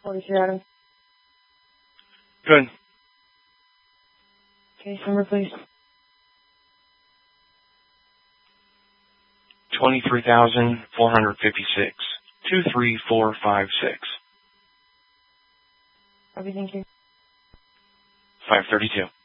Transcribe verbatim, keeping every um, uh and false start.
forty-three Adam. Good. Case number, please. Twenty-three thousand four hundred fifty-six. Two three four five six. Copy, thank you. Five thirty-two.